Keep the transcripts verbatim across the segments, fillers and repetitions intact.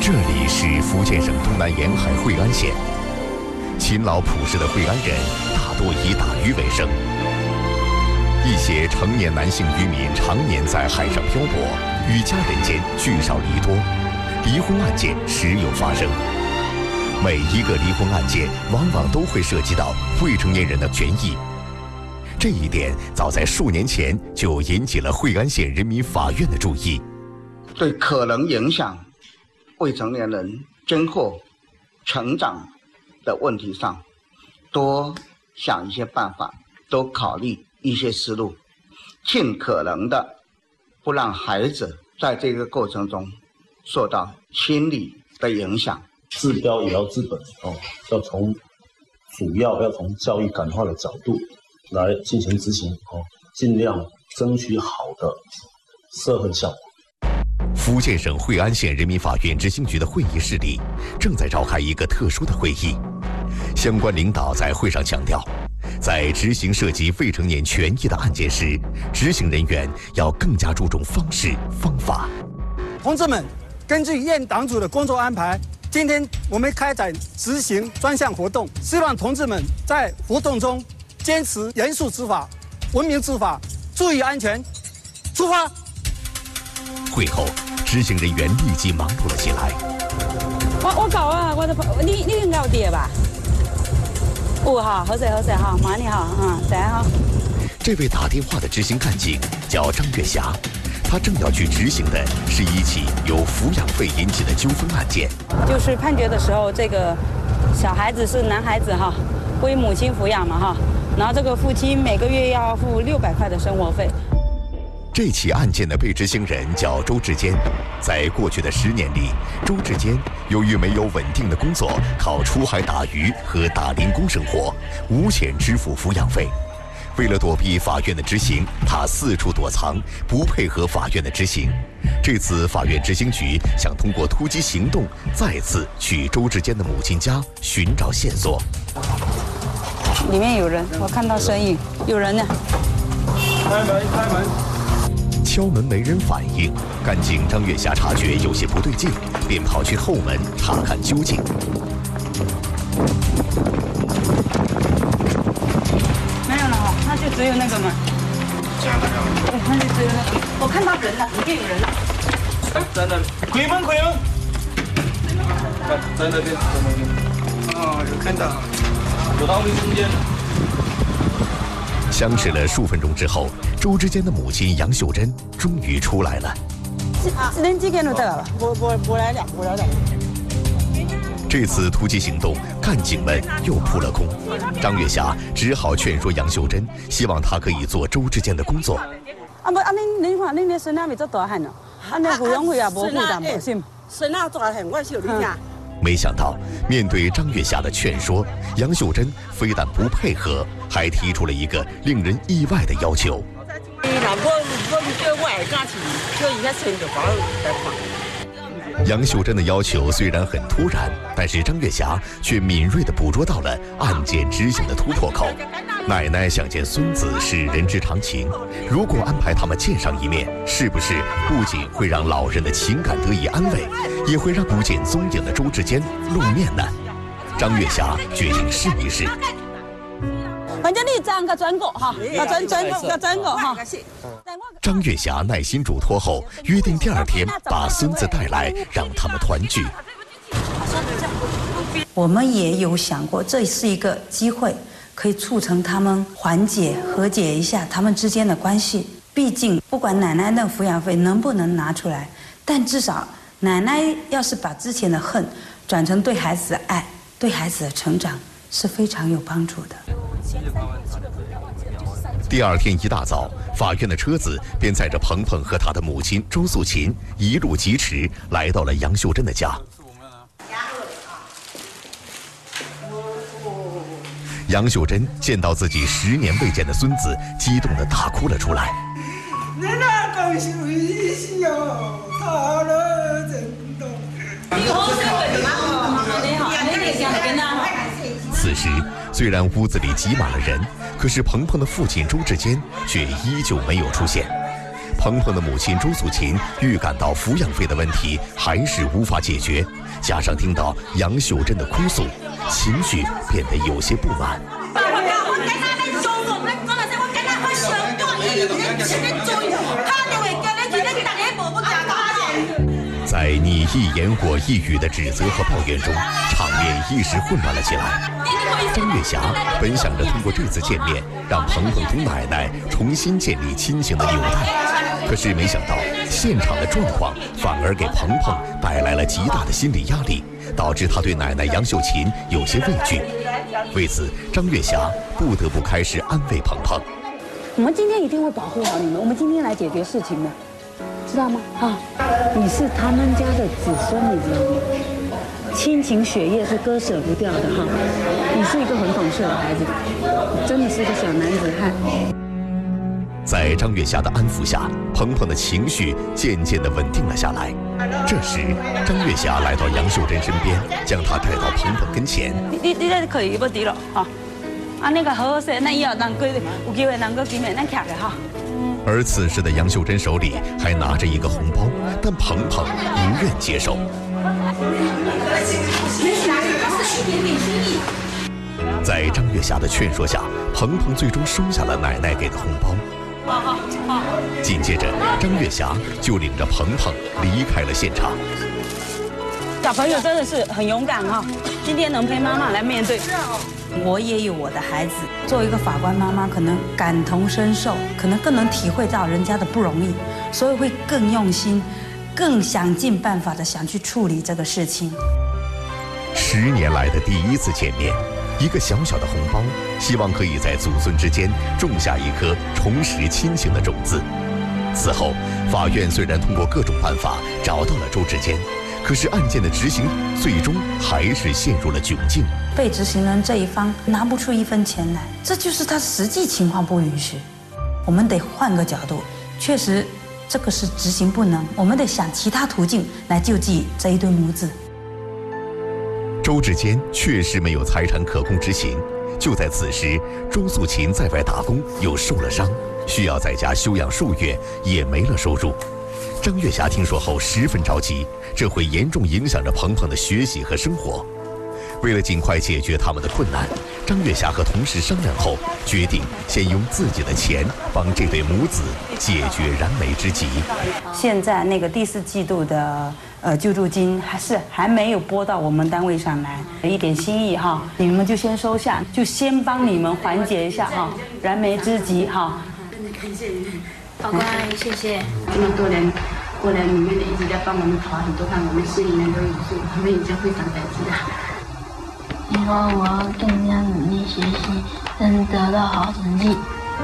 这里是福建省东南沿海惠安县，勤劳朴实的惠安人大多以打鱼为生。一些成年男性渔民常年在海上漂泊，与家人间聚少离多，离婚案件时有发生。每一个离婚案件往往都会涉及到未成年人的权益，这一点早在数年前就引起了惠安县人民法院的注意。 对可能影响未成年人今后成长的问题上，多想一些办法，多考虑一些思路，尽可能的不让孩子在这个过程中受到心理的影响。 治标也要治本哦，要从主要要从教育感化的角度来进行执行哦，尽量争取好的社会效果。 福建省惠安县人民法院执行局的会议室里，正在召开一个特殊的会议。相关领导在会上强调，在执行涉及未成年权益的案件时，执行人员要更加注重方式方法。 同志们，根据院党组的工作安排，今天我们开展执行专项活动，希望同志们在活动中坚持严肃执法、文明执法，注意安全。出发！ 会后，执行人员立即忙碌了起来。 我我搞啊，我的你你应该有碟吧？哦哈，好势好势哈，麻你哈，嗯，再哈。 这位打电话的执行干警叫张月霞，他正要去执行的是一起由抚养费引起的纠纷案件。 就是判决的时候，这个小孩子是男孩子哈，归母亲抚养嘛哈，然后这个父亲每个月要付六百块的生活费。 这起案件的被执行人叫周志坚，在过去的十年里，周志坚由于没有稳定的工作，靠出海打鱼和打零工生活，无钱支付抚养费。为了躲避法院的执行，他四处躲藏，不配合法院的执行。这次法院执行局想通过突击行动，再次去周志坚的母亲家寻找线索。 里面有人，我看到身影，有人呢。 开门，开门。 敲门没人反应，干警张月霞察觉有些不对劲，便跑去后门查看究竟。 没有了哈，那就只有那个门。对，那就只有那个。我看到人了，里面有人了。 在那里，开门，开门。在那边，在那边。哦，有看到，有到卫生间。 相视了数分钟之后，周志坚的母亲杨秀珍终于出来了。 恁几点就到了？ 我我我来了，我来了。 这次突击行动，干警们又扑了空。张月霞只好劝说杨秀珍，希望她可以做周志坚的工作。 啊不，啊恁恁看恁的孙仔咪做大汉哦，啊那抚养费也无负担，不是吗？ 孙仔大汉，我是有理解。 没想到，面对张月霞的劝说，杨秀珍非但不配合，还提出了一个令人意外的要求。杨秀珍的要求虽然很突然，但是张月霞却敏锐地捕捉到了案件执行的突破口。奶奶想见孙子是人之常情，如果安排他们见上一面，是不是不仅会让老人的情感得以安慰，也会让不见踪影的周志坚露面呢？张月霞决定试一试。 反正你转个转过哈，个转转个转过哈。 张月霞耐心嘱托后，约定第二天把孙子带来，让他们团聚。 我们也有想过，这是一个机会，可以促成他们缓解、和解一下他们之间的关系。毕竟，不管奶奶的抚养费能不能拿出来，但至少奶奶要是把之前的恨转成对孩子的爱，对孩子的成长是非常有帮助的。 第二天一大早，法院的车子便载着鹏鹏和他的母亲周素琴一路疾驰，来到了杨秀珍的家。杨秀珍见到自己十年未见的孙子，激动地大哭了出来。 你那恭喜微笑，他了真多。 此时，虽然屋子里挤满了人，可是鹏鹏的父亲周志坚却依旧没有出现。 鹏鹏的母亲周素琴预感到抚养费的问题还是无法解决，加上听到杨秀珍的哭诉，情绪变得有些不满。在你一言我一语的指责和抱怨中，场面一时混乱了起来。张月霞本想着通过这次见面，让鹏鹏同奶奶重新建立亲情的纽带，可是没想到现场的状况反而给鹏鹏带来了极大的心理压力，导致他对奶奶杨秀琴有些畏惧。为此，张月霞不得不开始安慰鹏鹏：“ 我们今天一定会保护好你们，我们今天来解决事情的，知道吗？啊，你是他们家的子孙，你知道吗？亲情血液是割舍不掉的哈。你是一个很懂事的孩子，真的是个小男子汉。” 在张月霞的安抚下，鹏鹏的情绪渐渐地稳定了下来。这时，张月霞来到杨秀珍身边，将她带到鹏鹏跟前。 你你你可以不敌了哈，啊那个好好些，那以后能够有机会能够见面，咱徛个哈。 而此时的杨秀珍手里还拿着一个红包，但鹏鹏不愿接受。在张月霞的劝说下，鹏鹏最终收下了奶奶给的红包。紧接着，张月霞就领着鹏鹏离开了现场。 小朋友真的是很勇敢哈，今天能陪妈妈来面对。 我也有我的孩子，作为一个法官妈妈，可能感同身受，可能更能体会到人家的不容易，所以会更用心，更想尽办法的想去处理这个事情。 十年来的第一次见面，一个小小的红包，希望可以在祖孙之间种下一颗重拾亲情的种子。此后，法院虽然通过各种办法找到了周志坚，可是案件的执行最终还是陷入了窘境。 被执行人这一方拿不出一分钱来，这就是他实际情况不允许。我们得换个角度，确实这个是执行不能，我们得想其他途径来救济这一对母子。 周志坚确实没有财产可供执行。就在此时，周素琴在外打工又受了伤，需要在家休养数月，也没了收入。张月霞听说后十分着急，这会严重影响着鹏鹏的学习和生活。为了尽快解决他们的困难，张月霞和同事商量后，决定先用自己的钱帮这对母子解决燃眉之急。 现在那个第四季度的呃救助金还是还没有拨到我们单位上来，一点心意哈，你们就先收下，就先帮你们缓解一下哈燃眉之急哈。 真的感谢你，法官阿姨，谢谢这么多人过来，里面的一直在帮我们讨很多饭，我们心里面都有数，我们已经非常感激了。 以后我要更加努力学习，能得到好成绩。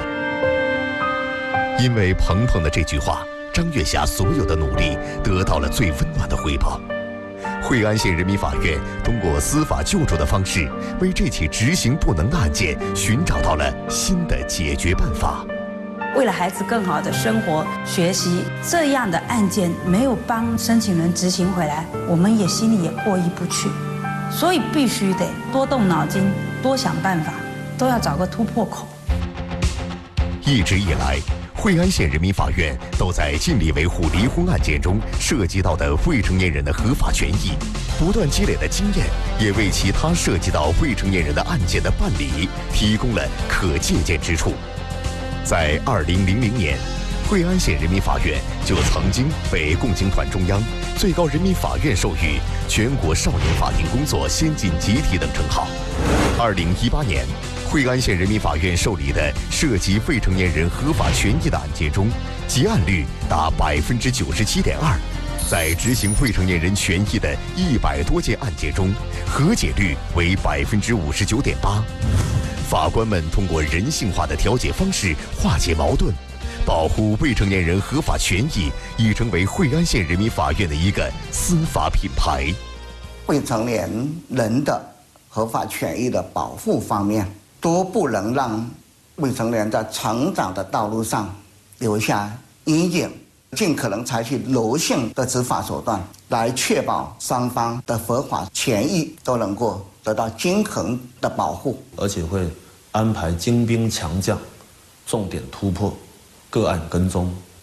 因为鹏鹏的这句话，张月霞所有的努力得到了最温暖的回报。惠安县人民法院通过司法救助的方式，为这起执行不能的案件寻找到了新的解决办法。 为了孩子更好的生活学习，这样的案件没有帮申请人执行回来，我们也心里也过意不去。所以必须得多动脑筋，多想办法，都要找个突破口。 一直以来，惠安县人民法院都在尽力维护离婚案件中涉及到的未成年人的合法权益，不断积累的经验也为其他涉及到未成年人的案件的办理提供了可借鉴之处。在二零零零年，惠安县人民法院就曾经被共青团中央、最高人民法院授予全国少年法庭工作先进集体等称号。二零一八年，惠安县人民法院受理的涉及未成年人合法权益的案件中，结案率达百分之九十七点二。在执行未成年人权益的一百多件案件中，和解率为百分之五十九点八。法官们通过人性化的调解方式化解矛盾，保护未成年人合法权益，已成为惠安县人民法院的一个司法品牌。 未成年人的合法权益的保护方面，都不能让未成年人在成长的道路上留下阴影，尽可能采取柔性的执法手段，来确保双方的合法权益都能够得到均衡的保护， 而且会安排精兵强将，重点突破，个案跟踪，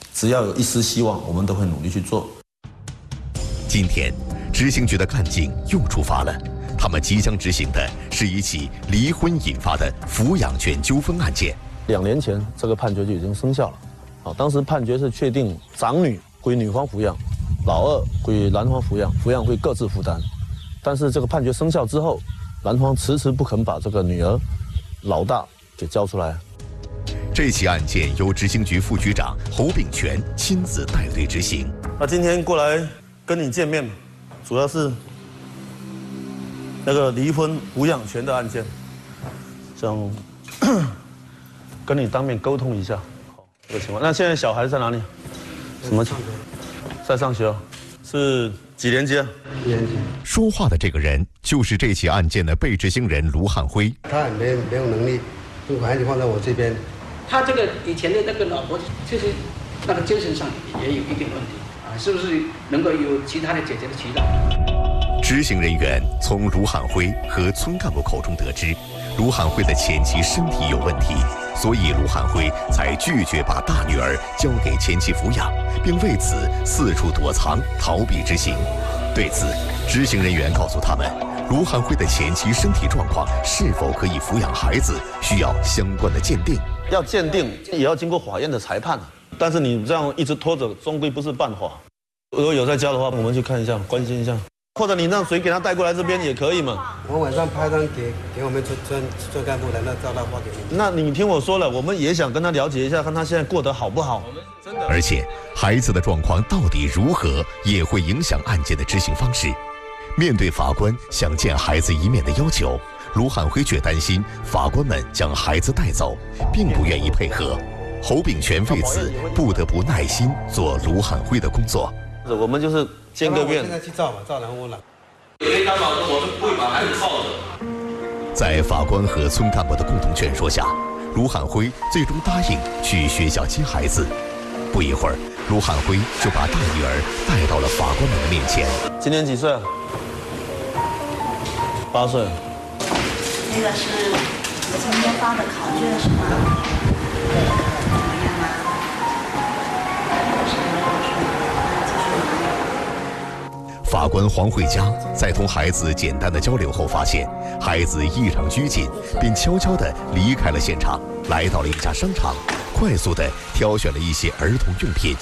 只要有一丝希望，我们都会努力去做。 今天，执行局的干警又出发了，他们即将执行的是一起离婚引发的抚养权纠纷案件。 两年前，这个判决就已经生效了。啊，当时判决是确定长女归女方抚养，老二归男方抚养，抚养费各自负担。但是这个判决生效之后，男方迟迟不肯把这个女儿老大给交出来。 这起案件由执行局副局长侯炳全亲自带队执行。 那今天过来跟你见面，主要是那个离婚抚养权的案件，想跟你当面沟通一下这个情况。那现在小孩在哪里？什么情况？在上学，是几年级啊？ 一年级。 说话的这个人就是这起案件的被执行人卢汉辉。 他也没没有能力，就把案子放在我这边。 他这个以前的那个老婆，就是那个精神上也有一点问题啊，是不是能够有其他的解决的渠道？ 执行人员从卢汉辉和村干部口中得知，卢汉辉的前妻身体有问题，所以卢汉辉才拒绝把大女儿交给前妻抚养，并为此四处躲藏，逃避执行。对此，执行人员告诉他们，卢汉辉的前妻身体状况是否可以抚养孩子，需要相关的鉴定。 要鉴定也要经过法院的裁判，但是你这样一直拖着，终归不是办法。如果有在家的话，我们去看一下，关心一下，或者你让谁给他带过来这边也可以嘛。 我晚上拍张给给我们村村村干部的，那照他发给你。 那你听我说了，我们也想跟他了解一下，看他现在过得好不好。 而且孩子的状况到底如何，也会影响案件的执行方式。面对法官想见孩子一面的要求，卢汉辉却担心法官们将孩子带走，并不愿意配合。侯炳全为此不得不耐心做卢汉辉的工作。 我们就是见个面。 现在去照吧，照然后我来。 因为当老师，我们不会把孩子抱着。 在法官和村干部的共同劝说下，卢汉辉最终答应去学校接孩子。不一会儿，卢汉辉就把大女儿带到了法官们的面前。 今年几岁啊？八岁。 那个是今天发的考卷是吗？对，怎么样啊？ 法官黄慧佳在同孩子简单的交流后，发现孩子异常拘谨，便悄悄地离开了现场，来到了一家商场，快速地挑选了一些儿童用品。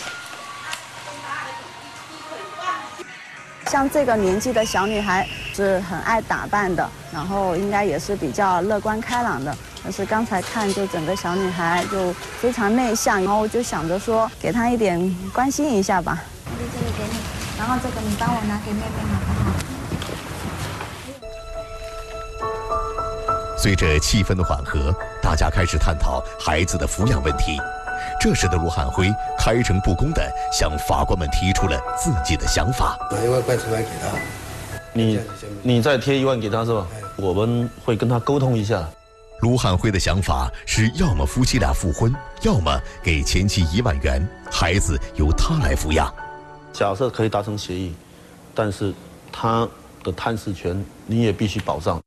像这个年纪的小女孩是很爱打扮的，然后应该也是比较乐观开朗的。但是刚才看，就整个小女孩就非常内向，然后我就想着说，给她一点关心一下吧。 这个给你，然后这个你帮我拿给妹妹好不好？随着气氛的缓和，大家开始探讨孩子的抚养问题。这时的卢汉辉开诚布公地向法官们提出了自己的想法。 拿一万块出来给他， 你你再贴一万给他是吧？我们会跟他沟通一下。 卢汉辉的想法是，要么夫妻俩复婚，要么给前妻一万元，孩子由他来抚养。 假设可以达成协议，但是他的探视权你也必须保障。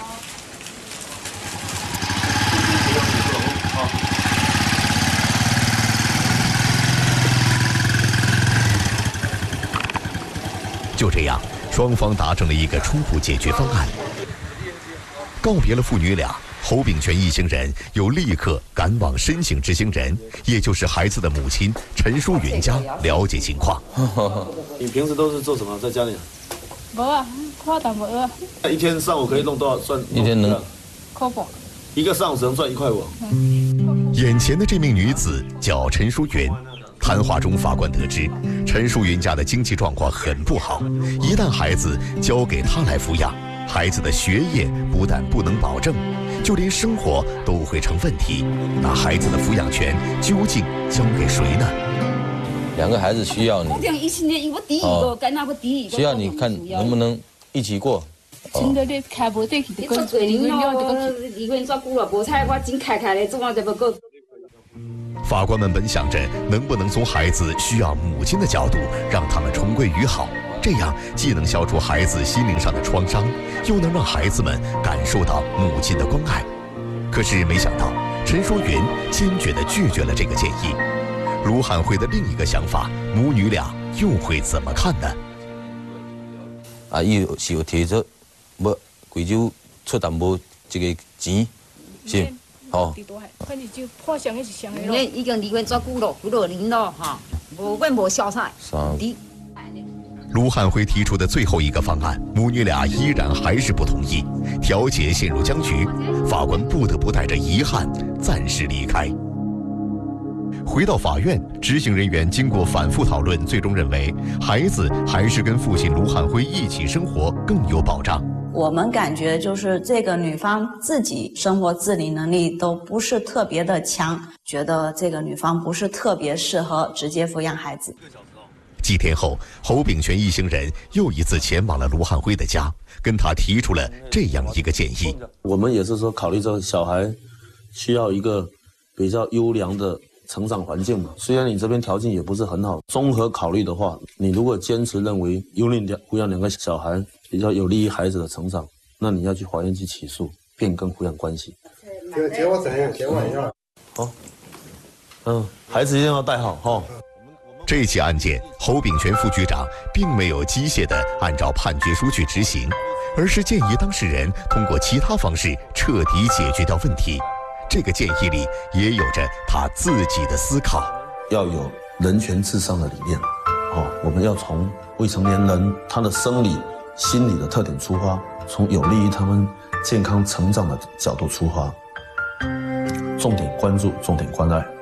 就这样，双方达成了一个初步解决方案。告别了父女俩，侯炳全一行人又立刻赶往申请执行人，也就是孩子的母亲陈淑云家了解情况。 你平时都是做什么？在家里？ 没啊，看淡薄啊。 一天上午可以弄多少？算一天能？ 块半。 一个上午只能赚一块五。 嗯。 眼前的这名女子叫陈淑云。谈话中，法官得知陈淑云家的经济状况很不好，一旦孩子交给她来抚养，孩子的学业不但不能保证，就连生活都会成问题。那孩子的抚养权究竟交给谁呢？ 两个孩子需要你， 哦， 需要你看能不能一起过。 真的咧，开无得去，你做做人咯，一个人照顾了，无彩我真开开咧，怎么就不够？ 法官们本想着能不能从孩子需要母亲的角度让他们重归于好，这样既能消除孩子心灵上的创伤，又能让孩子们感受到母亲的关爱。可是没想到陈淑云坚决地拒绝了这个建议。 卢汉辉的另一个想法，母女俩又会怎么看呢？ 啊，伊是有提出要贵州出淡薄这个钱，是，吼。 反正就破相也是相的咯。 你已经离婚做几多几多年了哈，无阮无消晒。 三。 卢汉辉提出的最后一个方案，母女俩依然还是不同意，调解陷入僵局，法官不得不带着遗憾暂时离开。回到法院，执行人员经过反复讨论，最终认为孩子还是跟父亲卢汉辉一起生活更有保障。 我们感觉就是这个女方自己生活自理能力都不是特别的强，觉得这个女方不是特别适合直接抚养孩子。 几天后，侯炳全一行人又一次前往了卢汉辉的家，跟他提出了这样一个建议。 我们也是说，考虑这个小孩需要一个比较优良的成长环境嘛。虽然你这边条件也不是很好，综合考虑的话，你如果坚持认为优令抚养两个小孩比较有利于孩子的成长，那你要去法院去起诉，变更抚养关系。 结结果怎样？结果一样。 好，嗯，孩子一定要带好哈。 这起案件，侯炳全副局长并没有机械地按照判决书去执行，而是建议当事人通过其他方式彻底解决掉问题。这个建议里也有着他自己的思考， 要有人权至上的理念。哦，我们要从未成年人他的生理、心理的特点出发，从有利于他们健康成长的角度出发，重点关注，重点关爱。